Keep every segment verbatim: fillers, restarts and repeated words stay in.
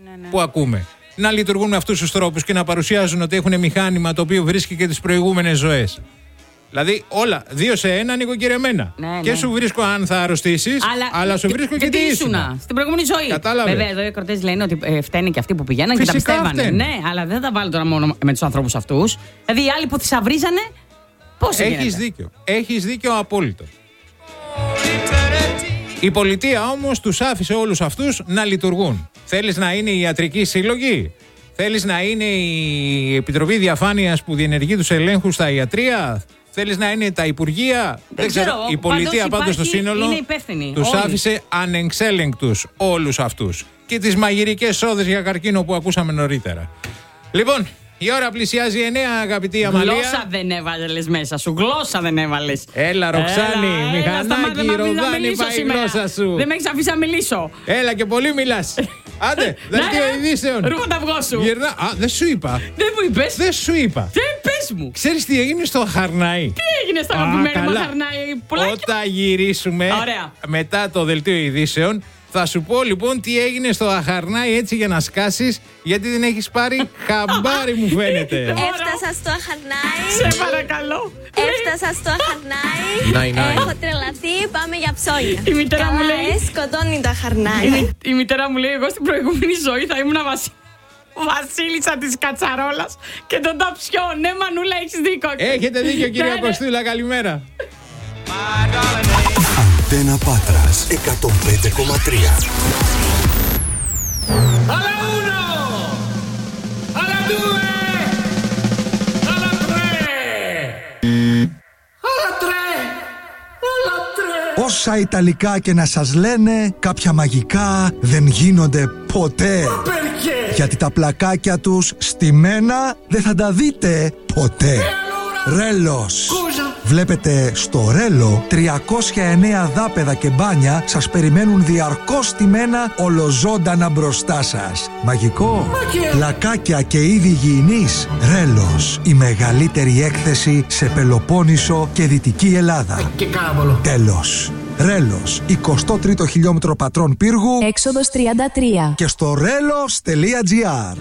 ναι, ναι. που ακούμε. Να λειτουργούν με αυτούς τους τρόπους και να παρουσιάζουν ότι έχουν μηχάνημα το οποίο βρίσκει και τις προηγούμενες ζωές. Δηλαδή όλα, δύο σε ένα νοικοκυρεμένα. Ναι, και ναι. σου βρίσκω αν θα αρρωστήσεις, αλλά, αλλά σου βρίσκω και, και τι ήσουνα. Στην προηγούμενη ζωή. Κατάλαβες. Βέβαια, εδώ οι ακροτές λένε ότι ε, φταίνε και αυτοί που πηγαίναν Φυσικά και τα πιστεύανε. φταίνε. Ναι, αλλά δεν θα τα βάλω τώρα μόνο με τους ανθρώπους αυτούς. Δηλαδή οι άλλοι που θησαυρίζανε, πώς γίνεται. Έχεις δίκιο. Έχεις δίκιο απόλυτο. Η πολιτεία όμως τους άφησε όλους αυτούς να λειτουργούν. Θέλεις να είναι η ιατρική σύλλογη, θέλεις να είναι η Επιτροπή Διαφάνειας που διενεργεί τους ελέγχους στα ιατρεία, θέλεις να είναι τα Υπουργεία. Δεν, Δεν ξέρω, ξέρω. Η πολιτεία πάντως στο σύνολο τους όλοι. άφησε ανεξέλεγκτους όλους αυτούς. Και τις μαγειρικές σόδες για καρκίνο που ακούσαμε νωρίτερα. Λοιπόν, η ώρα πλησιάζει εννέα, αγαπητή Αμαλία. Γλώσσα δεν έβαλες μέσα σου. Γλώσσα δεν έβαλες. Έλα, Ροξάνη, έλα, μηχανάκι, έλα, Ροδάνη, πάει η γλώσσα σου. Δεν με έχεις αφήσει να μιλήσω. Έλα και πολύ μιλάς. Άντε, δελτίο ειδήσεων. Ρούχα τα αυγό σου. Γυρνά. Α, δεν σου είπα. Δεν μου είπες. Δεν σου είπα. Τι πες μου. Ξέρεις τι έγινε στο Χαρνάι. Τι έγινε στο αγαπημένο μου Χαρνάι. Όταν γυρίσουμε Ωραία. μετά το δελτίο ειδήσεων, θα σου πω λοιπόν τι έγινε στο Αχαρνάι έτσι για να σκάσεις, γιατί δεν έχεις πάρει χαμπάρι μου φαίνεται. Έφτασα στο Αχαρνάι. Σε παρακαλώ. Έφτασα στο Αχαρνάι. Έχω τρελαθεί, πάμε για ψώνια. Η μητέρα μου λέει. Καλά, σκοτώνει το Αχαρνάι. Η μητέρα μου λέει: εγώ στην προηγούμενη ζωή θα ήμουν βασί... βασίλισσα της Κατσαρόλας και τον ταψιό. Ναι, Μανούλα, έχεις δίκιο. Έχετε δίκιο, κυρία Κωστούλα, καλημέρα. Αντένα Πάτρας εκατόν πέντε κόμμα τρία. Alla uno, alla due, alla tre, alla tre, alla tre. Όσα Ιταλικά και να σας λένε, κάποια μαγικά δεν γίνονται ποτέ. Perché? Γιατί τα πλακάκια τους στημένα δεν θα τα δείτε ποτέ. Ρέλος. Βλέπετε, στο Ρέλο τριακόσια εννέα δάπεδα και μπάνια σας περιμένουν διαρκώς στημένα ολοζώντανα μπροστά σας. Μαγικό. Πλακάκια και είδη υγιεινής. Ρέλος. Η μεγαλύτερη έκθεση σε Πελοπόννησο και Δυτική Ελλάδα. Και κάβολο. Τέλος. Ρέλος. εικοστό τρίτο χιλιόμετρο πατρών πύργου. Έξοδος τριάντα τρία. Και στο ρέλος τελεία τζι άρ.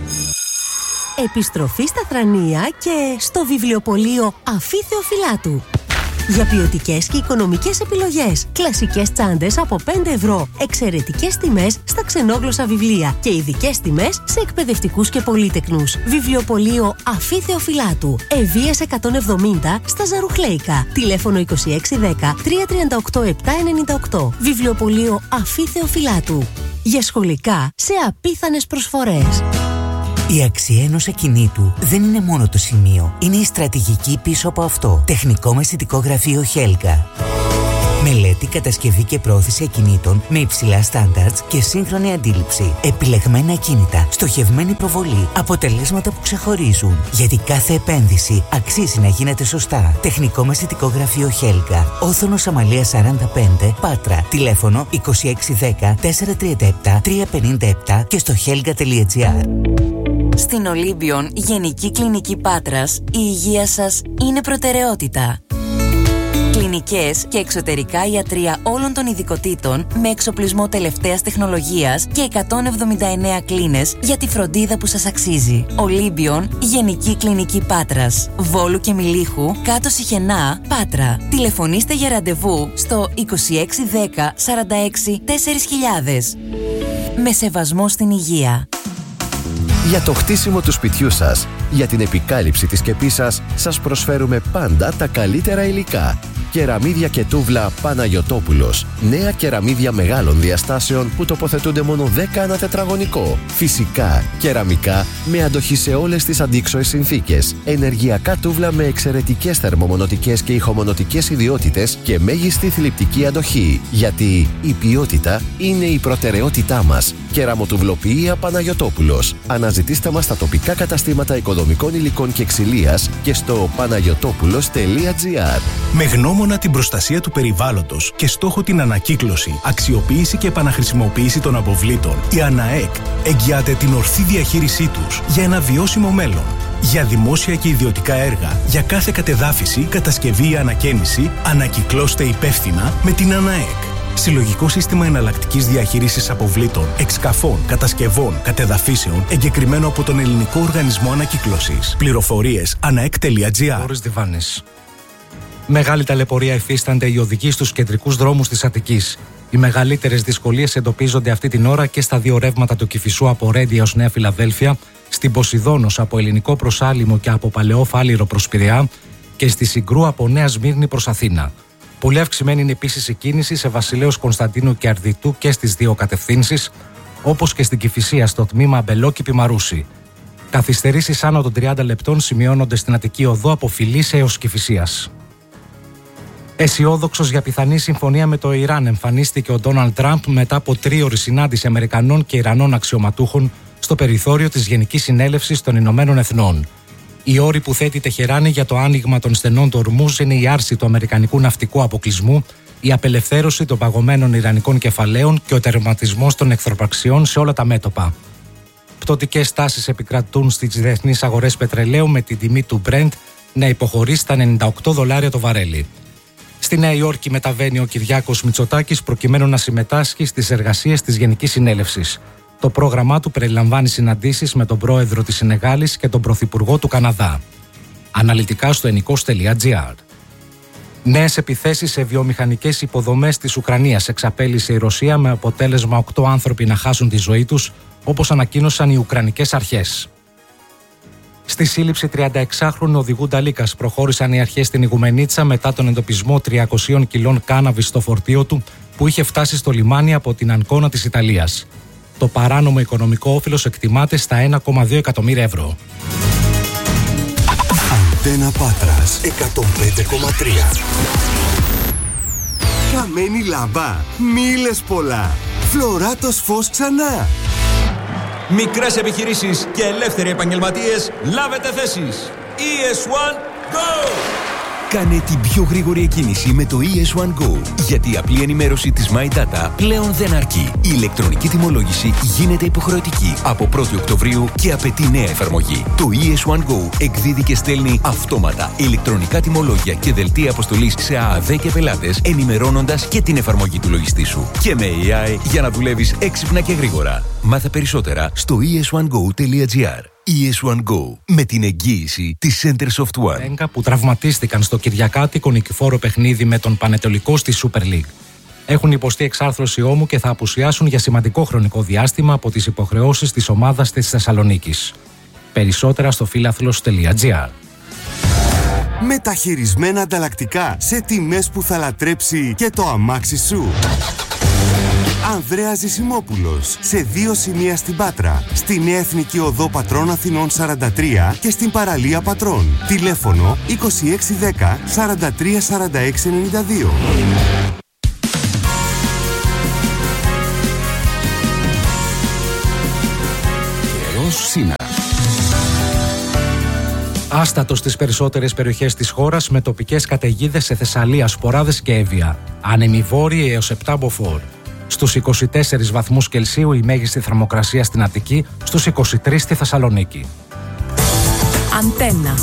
Επιστροφή στα Θρανία και στο βιβλιοπωλείο Αφή Θεοφυλάτου. Για ποιοτικές και οικονομικές επιλογές. Κλασικές τσάντες από πέντε ευρώ. Εξαιρετικές τιμές στα ξενόγλωσσα βιβλία. Και ειδικές τιμές σε εκπαιδευτικούς και πολύτεκνους. Βιβλιοπωλείο Αφή Θεοφυλάτου. Ευβοίας εκατόν εβδομήντα στα Ζαρουχλέικα. Τηλέφωνο είκοσι έξι δέκα τριακόσια τριάντα οκτώ επτακόσια ενενήντα οκτώ. Βιβλιοπωλείο Αφή Θεοφυλάτου. Για σχολικά σε απίθανες προσφορές. Η αξία ενός ακινήτου δεν είναι μόνο το σημείο, είναι η στρατηγική πίσω από αυτό. Τεχνικό μεσητικό γραφείο Χέλγα. Μελέτη, κατασκευή και πρόθεση ακινήτων με υψηλά στάνταρτς και σύγχρονη αντίληψη. Επιλεγμένα ακίνητα, στοχευμένη προβολή, αποτελέσματα που ξεχωρίζουν. Γιατί κάθε επένδυση αξίζει να γίνεται σωστά. Τεχνικό μεσητικό γραφείο Χέλγα. Όθωνος Αμαλίας σαράντα πέντε, Πάτρα. Τηλέφωνο είκοσι έξι δέκα τετρακόσια τριάντα επτά τριακόσια πενήντα επτά και στο χέλγα τελεία τζι άρ. Στην Ολύμπιον Γενική Κλινική Πάτρας, η υγεία σας είναι προτεραιότητα. Κλινικές και εξωτερικά ιατρεία όλων των ειδικοτήτων με εξοπλισμό τελευταίας τεχνολογίας και εκατόν εβδομήντα εννέα κλίνες για τη φροντίδα που σας αξίζει. Ολύμπιον Γενική Κλινική Πάτρας. Βόλου και Μιλίχου, κάτω Σιχενά, Πάτρα. Τηλεφωνήστε για ραντεβού στο είκοσι έξι δέκα σαράντα έξι τέσσερα χιλιάδες. Με σεβασμό στην υγεία. Για το χτίσιμο του σπιτιού σας, για την επικάλυψη της σκεπής σας, σας προσφέρουμε πάντα τα καλύτερα υλικά. Κεραμίδια και τούβλα Παναγιωτόπουλος. Νέα κεραμίδια μεγάλων διαστάσεων που τοποθετούνται μόνο δέκα ανά τετραγωνικό. Φυσικά, κεραμικά με αντοχή σε όλες τις αντίξωες συνθήκες. Ενεργειακά τούβλα με εξαιρετικές θερμομονωτικές και ηχομονωτικές ιδιότητες και μέγιστη θλιπτική αντοχή. Γιατί η ποιότητα είναι η προτεραιότητά μας. Κεραμοτουβλοποιία Παναγιωτόπουλος. Αναζητήστε μας στα τοπικά καταστήματα οικοδομικών υλικών και ξυλίας και στο παναγιωτόπουλος τελεία τζι άρ. Με γνώμονα την προστασία του περιβάλλοντος και στόχο την ανακύκλωση, αξιοποίηση και επαναχρησιμοποίηση των αποβλήτων, η ΑΝΑΕΚ εγγυάται την ορθή διαχείρισή τους για ένα βιώσιμο μέλλον. Για δημόσια και ιδιωτικά έργα, για κάθε κατεδάφιση, κατασκευή ή ανακαίνιση, ανακυκλώστε υπεύθυνα με την ΑΝΑΕΚ. Συλλογικό σύστημα εναλλακτικής διαχείρισης αποβλήτων, εξκαφών, κατασκευών, κατεδαφίσεων, εγκεκριμένο από τον Ελληνικό Οργανισμό Ανακύκλωσης. Πληροφορίες αναεκ τελεία τζι άρ. Μεγάλη ταλαιπωρία υφίστανται οι οδηγοί στους κεντρικούς δρόμους της Αττικής. Οι μεγαλύτερες δυσκολίες εντοπίζονται αυτή την ώρα και στα δύο ρεύματα του Κηφισού από Ρέντια ως Νέα Φιλαδέλφια, στην Ποσειδώνος από Ελληνικό προς Άλυμο και από Παλαιό Φάληρο προς Πειραιά και στη Συγκρού από Νέα Σμύρνη προς Αθήνα. Πολύ αυξημένη είναι επίσης η κίνηση σε Βασιλέως Κωνσταντίνου και Αρδιτού και στις δύο κατευθύνσεις, όπως και στην Κηφισία στο τμήμα Αμπελόκηπη Μαρούση. Καθυστερήσεις άνω των τριάντα λεπτών σημειώνονται στην Αττική Οδό από Φιλής έως Κηφισίας. Αισιόδοξος για πιθανή συμφωνία με το Ιράν εμφανίστηκε ο Ντόναλντ Τραμπ μετά από τρίωρη συνάντηση Αμερικανών και Ιρανών αξιωματούχων στο περιθώριο της Γενικής Συνέλευσης των Ηνωμένων Εθνών. Η όρη που θέτει η Τεχεράνη για το άνοιγμα των στενών του Ορμούζ είναι η άρση του αμερικανικού ναυτικού αποκλεισμού, η απελευθέρωση των παγωμένων ιρανικών κεφαλαίων και ο τερματισμός των εχθροπραξιών σε όλα τα μέτωπα. Πτωτικές τάσεις επικρατούν στις διεθνείς αγορές πετρελαίου με την τιμή του Brent να υποχωρεί στα ενενήντα οκτώ δολάρια το βαρέλι. Στη Νέα Υόρκη μεταβαίνει ο Κυριάκος Μητσοτάκης προκειμένου να συμμετάσχει στις εργασίες της Γενικής Συνέλευσης. Το πρόγραμμά του περιλαμβάνει συναντήσεις με τον πρόεδρο της Σενεγάλης και τον πρωθυπουργό του Καναδά. Αναλυτικά στο ενικός τελεία τζι άρ. Νέες επιθέσεις σε βιομηχανικές υποδομές της Ουκρανίας εξαπέλυσε η Ρωσία με αποτέλεσμα οκτώ άνθρωποι να χάσουν τη ζωή τους, όπως ανακοίνωσαν οι Ουκρανικές αρχές. Στη σύλληψη τριανταεξάχρονου οδηγού Νταλίκας προχώρησαν οι αρχές στην Ιγουμενίτσα μετά τον εντοπισμό τριακοσίων κιλών κάναβης στο φορτίο του που είχε φτάσει στο λιμάνι από την Ανκόνα της Ιταλίας. Το παράνομο οικονομικό όφελος εκτιμάται στα ένα κόμμα δύο εκατομμύρια ευρώ. Αντένα Πάτρας εκατόν πέντε κόμμα τρία. Καμένη λάμπα, μίλες πολλά. Φλωράτος φως ξανά. Μικρές επιχειρήσεις και ελεύθεροι επαγγελματίες, λάβετε θέσεις. ι ες ουάν Go! Κάνε την πιο γρήγορη εκκίνηση με το ι ες ουάν Go, γιατί η απλή ενημέρωση της My Data πλέον δεν αρκεί. Η ηλεκτρονική τιμολόγηση γίνεται υποχρεωτική από πρώτη Οκτωβρίου και απαιτεί νέα εφαρμογή. Το ι ες ουάν Go εκδίδει και στέλνει αυτόματα ηλεκτρονικά τιμολόγια και δελτία αποστολής σε ΑΑΔ και πελάτες, ενημερώνοντας και την εφαρμογή του λογιστή σου. Και με έι άι για να δουλεύεις έξυπνα και γρήγορα. Μάθε περισσότερα στο ι ες ουάν γκο τελεία τζι άρ. ι ες ουάν Go, με την εγγύηση της Centersoft One. Έγκα που τραυματίστηκαν στο Κυριακάτικο νικηφόρο παιχνίδι με τον Πανετολικό στη Super League. Έχουν υποστεί εξάρθρωση ώμου και θα απουσιάσουν για σημαντικό χρονικό διάστημα από τις υποχρεώσεις της ομάδας της Θεσσαλονίκης. Περισσότερα στο φίλαθλος τελεία τζι άρ. Μεταχειρισμένα ανταλλακτικά σε τιμές που θα λατρέψει και το αμάξι σου. Ανδρέας Ζησιμόπουλος, σε δύο σημεία στην Πάτρα, στη Νέα Εθνική Οδό Πατρών Αθηνών σαράντα τρία και στην παραλία Πατρών. Τηλέφωνο είκοσι έξι δέκα σαράντα τρία σαράντα έξι ενενήντα δύο. Καιρός σήμερα. Άστατο στις περισσότερες περιοχές της χώρας με τοπικές καταιγίδες σε Θεσσαλία, Σποράδες και Εύβοια. Άνεμοι βόρειοι έως επτά μποφόρ. Στους είκοσι τέσσερις βαθμούς Κελσίου η μέγιστη θερμοκρασία στην Αττική, στους είκοσι τρεις στη Θεσσαλονίκη. Αντένα.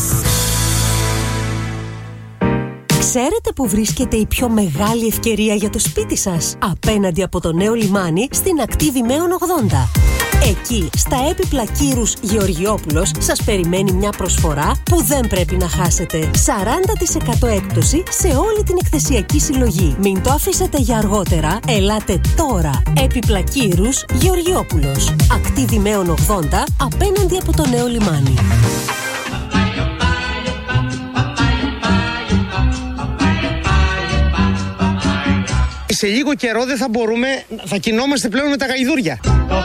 Ξέρετε που βρίσκεται η πιο μεγάλη ευκαιρία για το σπίτι σας? Απέναντι από το νέο λιμάνι στην ακτή Δημαίων ογδόντα. Εκεί, στα έπιπλα Κύρους Γεωργιόπουλος, σας περιμένει μια προσφορά που δεν πρέπει να χάσετε. σαράντα τοις εκατό έκπτωση σε όλη την εκθεσιακή συλλογή. Μην το αφήσετε για αργότερα, ελάτε τώρα. Έπιπλα Κύρους Γεωργιόπουλος. Ακτή Δημαίων ογδόντα, απέναντι από το νέο λιμάνι. Σε λίγο καιρό δεν θα μπορούμε, θα κινόμαστε πλέον με τα γαϊδούρια.